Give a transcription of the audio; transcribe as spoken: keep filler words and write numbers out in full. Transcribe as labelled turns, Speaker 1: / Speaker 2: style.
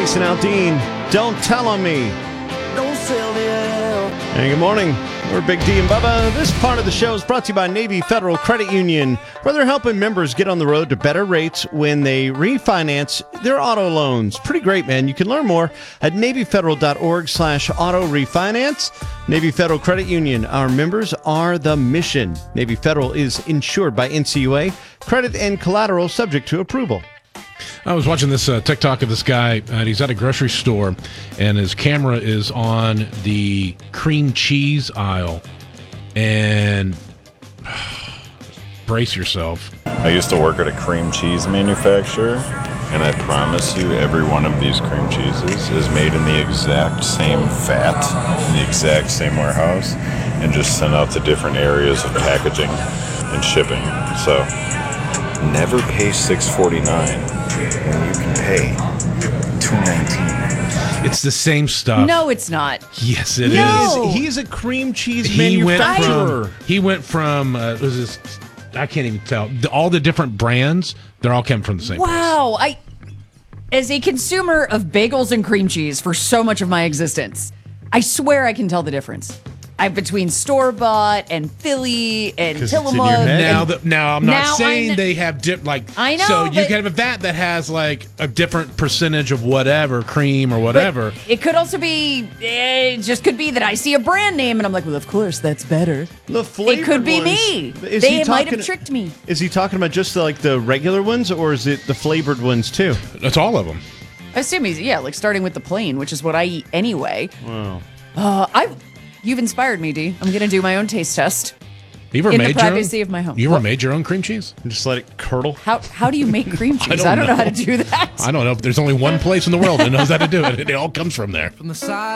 Speaker 1: Jason Aldean, Don't Tell on Me.
Speaker 2: Don't sell the L.
Speaker 1: Hey, good morning. We're Big D and Bubba. This part of the show is brought to you by Navy Federal Credit Union, where they're helping members get on the road to better rates when they refinance their auto loans. Pretty great, man. You can learn more at NavyFederal.org slash auto refinance. Navy Federal Credit Union. Our members are the mission. Navy Federal is insured by N C U A. Credit and collateral subject to approval.
Speaker 3: I was watching this uh, TikTok of this guy, and he's at a grocery store, and his camera is on the cream cheese aisle. And brace yourself.
Speaker 4: I used to work at a cream cheese manufacturer, and I promise you every one of these cream cheeses is made in the exact same fat, in the exact same warehouse, and just sent out to different areas of packaging and shipping. So never pay six forty-nine when you can pay two nineteen.
Speaker 3: It's the same stuff.
Speaker 5: No, it's not.
Speaker 3: Yes, it
Speaker 5: No.
Speaker 3: is.
Speaker 1: He's, he's a cream cheese
Speaker 3: He went
Speaker 1: manufacturer.
Speaker 3: from, he went from uh, was this, I can't even tell. The, all the different brands, they're all coming from the same place.
Speaker 5: Wow. I, as a consumer of bagels and cream cheese for so much of my existence, I swear I can tell the difference. I'm between store-bought and Philly and
Speaker 1: 'Cause it's in your
Speaker 5: Tillamook.
Speaker 1: head.
Speaker 3: Now,
Speaker 5: and-
Speaker 3: the, now I'm not
Speaker 5: Now
Speaker 3: saying
Speaker 5: I kn-
Speaker 3: they have dip like.
Speaker 5: I know,
Speaker 3: So you
Speaker 5: but-
Speaker 3: can have a vat that has like a different percentage of whatever cream or
Speaker 5: but
Speaker 3: whatever.
Speaker 5: it could also be, it just could be that I see a brand name and I'm like, well, of course, that's better.
Speaker 1: The flavored
Speaker 5: It could be
Speaker 1: ones.
Speaker 5: me.
Speaker 1: Is
Speaker 5: They
Speaker 1: he
Speaker 5: might
Speaker 1: talking-
Speaker 5: have tricked me.
Speaker 1: Is he talking about just the, like the regular ones, or is it the flavored ones too?
Speaker 3: That's all of them.
Speaker 5: I assume he's, yeah, like starting with the plain, which is what I eat anyway.
Speaker 1: Wow.
Speaker 5: Uh, I, you've inspired me, D. I'm going to do my own taste test.
Speaker 3: You ever
Speaker 5: In the
Speaker 3: made your own?
Speaker 5: privacy of my home.
Speaker 3: You ever
Speaker 5: What?
Speaker 3: made your own cream cheese?
Speaker 1: Just let it curdle.
Speaker 5: How how do you make cream cheese?
Speaker 3: don't
Speaker 5: I don't know.
Speaker 3: know.
Speaker 5: how to do that.
Speaker 3: I don't know. There's only one place in the world that knows how to do it. It all comes from there.
Speaker 2: From the side.